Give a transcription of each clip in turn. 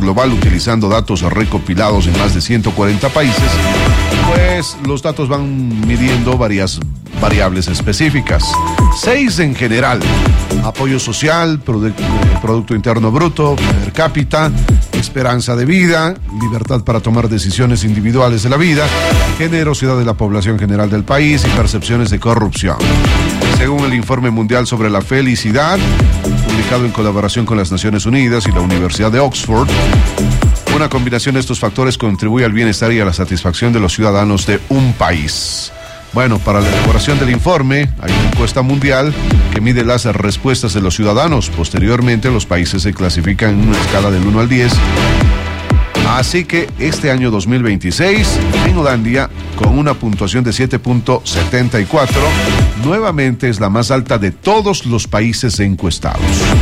global utilizando datos recopilados en más de 140 países, pues los datos van midiendo varias variables específicas. 6 en general: apoyo social, Producto Interno Bruto, per cápita, esperanza de vida, libertad para tomar decisiones individuales de la vida, generosidad de la población general del país y percepciones de corrupción. Según el Informe Mundial sobre la Felicidad, publicado en colaboración con las Naciones Unidas y la Universidad de Oxford, una combinación de estos factores contribuye al bienestar y a la satisfacción de los ciudadanos de un país. Bueno, para la elaboración del informe hay una encuesta mundial que mide las respuestas de los ciudadanos. Posteriormente, los países se clasifican en una escala del 1 al 10. Así que este año 2026, Finlandia, con una puntuación de 7.74, nuevamente es la más alta de todos los países encuestados.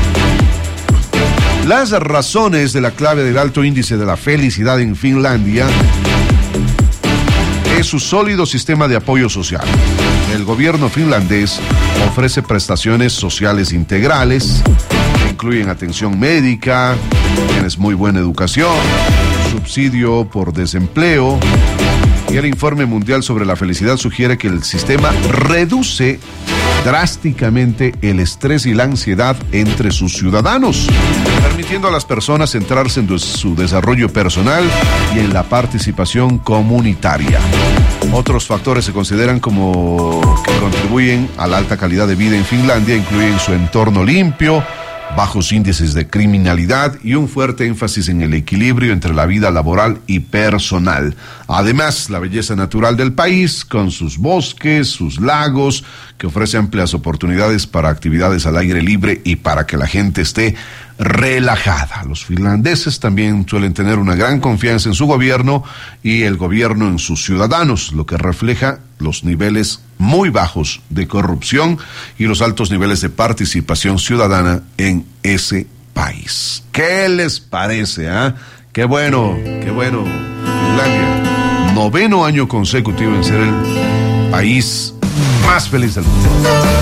Las razones de la clave del alto índice de la felicidad en Finlandia es su sólido sistema de apoyo social. El gobierno finlandés ofrece prestaciones sociales integrales que incluyen atención médica, tienes muy buena educación, subsidio por desempleo, y el Informe Mundial sobre la Felicidad sugiere que el sistema reduce drásticamente el estrés y la ansiedad entre sus ciudadanos, permitiendo a las personas centrarse en su desarrollo personal y en la participación comunitaria. Otros factores se consideran como que contribuyen a la alta calidad de vida en Finlandia, incluyen su entorno limpio, bajos índices de criminalidad y un fuerte énfasis en el equilibrio entre la vida laboral y personal. Además, la belleza natural del país, con sus bosques, sus lagos, que ofrece amplias oportunidades para actividades al aire libre y para que la gente esté relajada. Los finlandeses también suelen tener una gran confianza en su gobierno y el gobierno en sus ciudadanos, lo que refleja los niveles muy bajos de corrupción y los altos niveles de participación ciudadana en ese país. ¿Qué les parece? Qué bueno, Finlandia, 9º año consecutivo en ser el país más feliz del mundo.